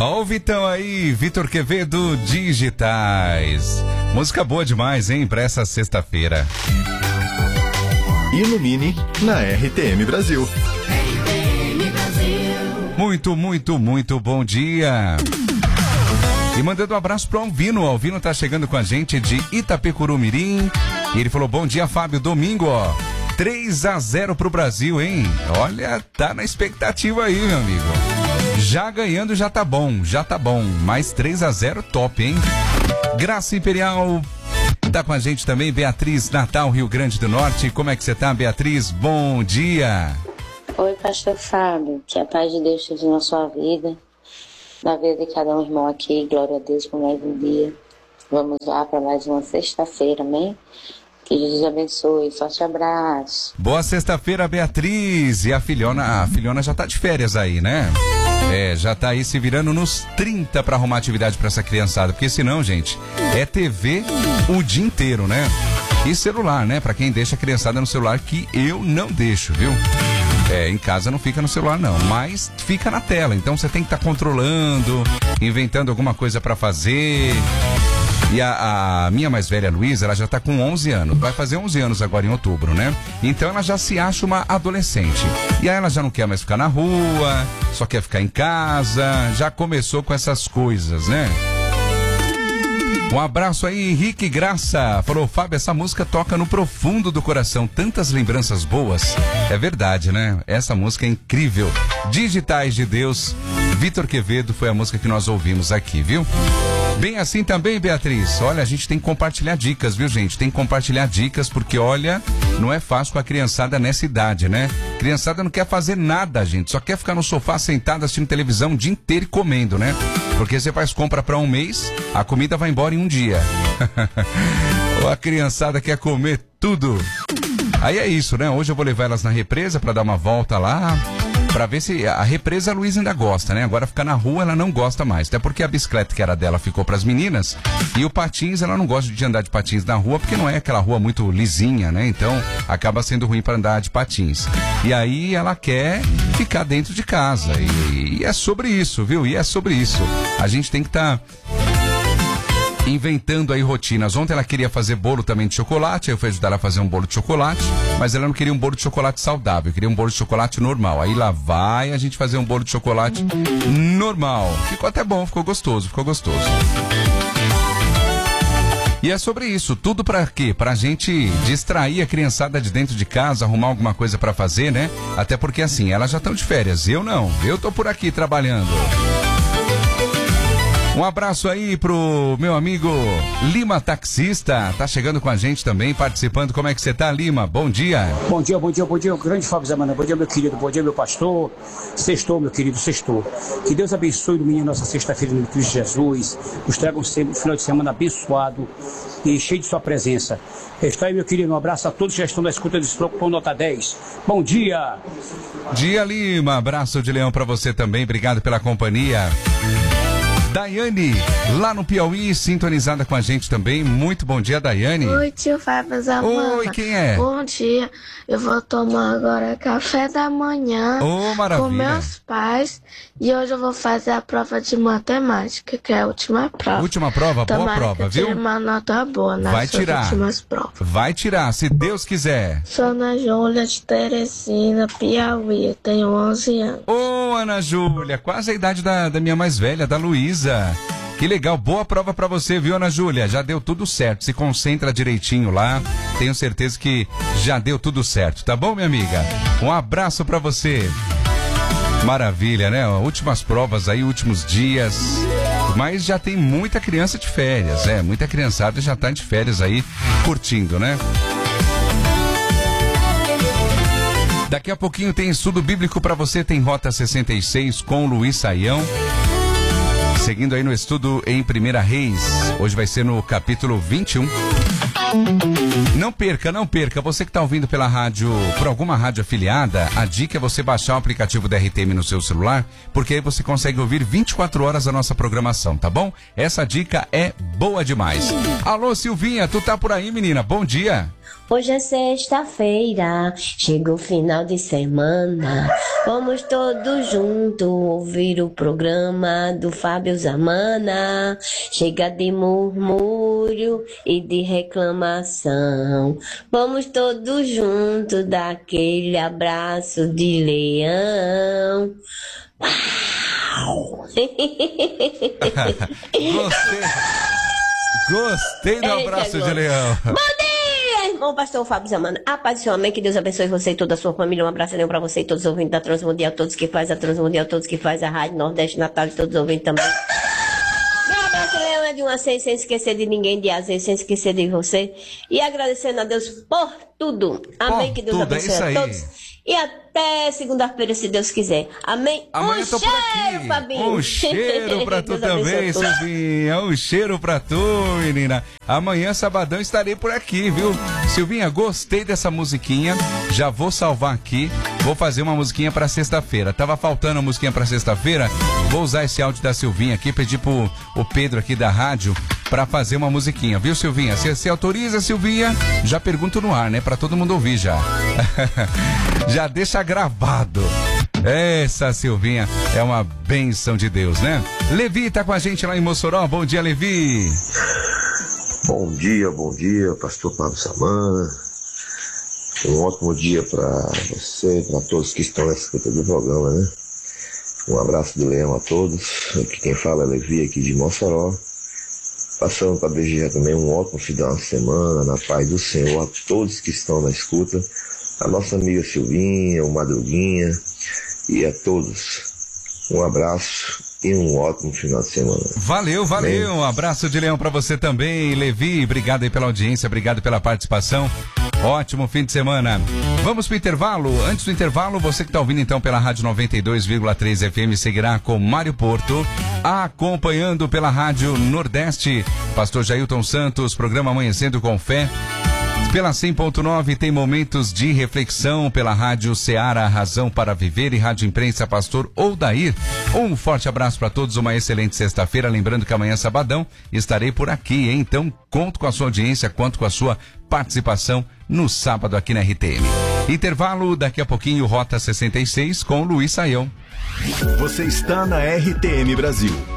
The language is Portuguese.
Ó o Vitão aí, Vitor Quevedo, Digitais. Música boa demais, hein, pra essa sexta-feira. Ilumine na RTM Brasil. Muito bom dia. E mandando um abraço pro Alvino. O Alvino tá chegando com a gente de Itapecurumirim. E ele falou, bom dia, Fábio. Domingo, ó, 3-0 pro Brasil, hein? Olha, tá na expectativa aí, meu amigo. Já ganhando, já tá bom. Mais 3-0, top, hein? Graça Imperial tá com a gente também, Beatriz, Natal, Rio Grande do Norte. Como é que você tá, Beatriz? Bom dia. Oi, pastor Fábio. Que a paz de Deus esteja na sua vida, na vida de cada um irmão aqui. Glória a Deus por mais um dia. Vamos lá para mais uma sexta-feira, amém? Que Jesus abençoe. Forte abraço. Boa sexta-feira, Beatriz. E a filhona já tá de férias aí, né? Já tá aí se virando nos 30 pra arrumar atividade pra essa criançada. Porque senão, gente, é TV o dia inteiro, né? E celular, né? Pra quem deixa a criançada no celular, que eu não deixo, viu? Em casa não fica no celular não, mas fica na tela. Então você tem que estar controlando, inventando alguma coisa pra fazer. E a minha mais velha, Luísa, ela já tá com 11 anos. Vai fazer 11 anos agora em outubro, né? Então ela já se acha uma adolescente. E aí ela já não quer mais ficar na rua, só quer ficar em casa. Já começou com essas coisas, né? Um abraço aí, Henrique Graça. Falou, Fábio, essa música toca no profundo do coração. Tantas lembranças boas. É verdade, né? Essa música é incrível. Digitais de Deus. Vitor Quevedo foi a música que nós ouvimos aqui, viu? Bem assim também, Beatriz. Olha, a gente tem que compartilhar dicas, viu, gente? Tem que compartilhar dicas porque, olha, não é fácil com a criançada nessa idade, né? Criançada não quer fazer nada, gente. Só quer ficar no sofá sentado assistindo televisão o dia inteiro e comendo, né? Porque você faz compra para um mês, a comida vai embora em um dia. Ou a criançada quer comer tudo. Aí é isso, né? Hoje eu vou levar elas na represa para dar uma volta lá. Pra ver se a represa a Luísa ainda gosta, né? Agora ficar na rua ela não gosta mais. Até porque a bicicleta que era dela ficou pras meninas. E o patins, ela não gosta de andar de patins na rua, porque não é aquela rua muito lisinha, né? Então acaba sendo ruim para andar de patins. E aí ela quer ficar dentro de casa. E é sobre isso, viu? E é sobre isso. A gente tem que estar inventando aí rotinas. Ontem ela queria fazer bolo também de chocolate, aí eu fui ajudar ela a fazer um bolo de chocolate, mas ela não queria um bolo de chocolate saudável, queria um bolo de chocolate normal. Aí lá vai a gente fazer um bolo de chocolate normal. Ficou até bom, ficou gostoso. E é sobre isso, tudo pra quê? Pra gente distrair a criançada de dentro de casa, arrumar alguma coisa pra fazer, né? Até porque assim, elas já estão de férias, eu não, eu tô por aqui trabalhando. Um abraço aí pro meu amigo Lima Taxista, tá chegando com a gente também, participando. Como é que você tá, Lima? Bom dia. Bom dia, grande Fábio Zamana. Bom dia, meu querido, bom dia, meu pastor. Sextou, meu querido, sextou. Que Deus abençoe o menino nossa sexta-feira no Cristo Jesus, nos traga um final de semana abençoado e cheio de sua presença. Está aí, meu querido, um abraço a todos que já estão na escuta desse Procon Nota 10. Bom dia. Dia, Lima, abraço de leão pra você também, obrigado pela companhia. Daiane, lá no Piauí, sintonizada com a gente também. Muito bom dia, Daiane. Oi, tio Fábio Zamana. Oi, quem é? Bom dia. Eu vou tomar agora café da manhã maravilha. Com meus pais. E hoje eu vou fazer a prova de matemática, que é a última prova. Última prova? Tomara boa prova, viu? Tire uma nota boa nas Vai tirar. Últimas provas. Vai tirar, se Deus quiser. Sou Ana Júlia de Teresina, Piauí. Eu tenho 11 anos. Ô, Ana Júlia, quase a idade da minha mais velha, da Luísa. Que legal, boa prova pra você, viu, Ana Júlia? Já deu tudo certo, se concentra direitinho lá. Tenho certeza que já deu tudo certo, tá bom, minha amiga? Um abraço pra você. Maravilha, né? Últimas provas aí, últimos dias. Mas já tem muita criança de férias, muita criançada já tá de férias aí, curtindo, né? Daqui a pouquinho tem estudo bíblico pra você, tem Rota 66 com Luiz Saião. Seguindo aí no estudo em 1 Reis, hoje vai ser no capítulo 21. Não perca. Você que está ouvindo pela rádio, por alguma rádio afiliada, a dica é você baixar o aplicativo da RTM no seu celular, porque aí você consegue ouvir 24 horas a nossa programação, tá bom? Essa dica é boa demais. Alô, Silvinha, tu tá por aí, menina? Bom dia. Hoje é sexta-feira, chega o final de semana. Vamos todos juntos ouvir o programa do Fábio Zamana. Chega de murmúrio e de reclamação. Vamos todos juntos dar aquele abraço de leão. Uau! Gostei do abraço de leão. Bom dia, irmão pastor Fábio Zamana. A paz do seu amém, que Deus abençoe você e toda a sua família. Um abraço pra você e todos os ouvintes da Transmundial, todos que faz a Transmundial, todos que faz a Rádio Nordeste Natal e todos os ouvintes também. Meu abraço, leão, é de uma sem esquecer de ninguém, de azeite, sem esquecer de você. E agradecendo a Deus por tudo. Amém, que Deus abençoe a todos. E até segunda-feira, se Deus quiser. Amém? Amanhã tô por aqui. Fabinho. Um cheiro pra tu também, Silvinha. Um cheiro pra tu, menina. Amanhã, sabadão, estarei por aqui, viu? Silvinha, gostei dessa musiquinha. Já vou salvar aqui. Vou fazer uma musiquinha pra sexta-feira. Tava faltando uma musiquinha pra sexta-feira. Vou usar esse áudio da Silvinha aqui, pedir pro o Pedro aqui da rádio pra fazer uma musiquinha, viu, Silvinha? Você autoriza, Silvinha? Já pergunto no ar, né? Pra todo mundo ouvir já. Já deixa gravado. Essa Silvinha é uma bênção de Deus, né? Levi tá com a gente lá em Mossoró. Bom dia, Levi. Bom dia, pastor Fábio Zamana. Um ótimo dia para você e para todos que estão na escuta do programa, né? Um abraço de leão a todos. Aqui quem fala é Levi, aqui de Mossoró. Passando para desejar também um ótimo final de semana, na paz do Senhor, a todos que estão na escuta. A nossa amiga Silvinha, o Madruguinha e a todos. Um abraço e um ótimo final de semana. Valeu. Um abraço de leão para você também, Levi. Obrigado aí pela audiência, obrigado pela participação. Ótimo fim de semana. Vamos pro intervalo. Antes do intervalo, você que está ouvindo então pela Rádio 92,3 FM seguirá com Mário Porto, acompanhando pela Rádio Nordeste, Pastor Jailton Santos, programa Amanhecendo com Fé. Pela 100.9 tem momentos de reflexão pela Rádio Ceará, Razão para Viver, e Rádio Imprensa Pastor Odair. Um forte abraço para todos, uma excelente sexta-feira. Lembrando que amanhã, sabadão, estarei por aqui, hein? Então, conto com a sua audiência, conto com a sua participação no sábado aqui na RTM. Intervalo, daqui a pouquinho, Rota 66 com Luiz Saião. Você está na RTM Brasil.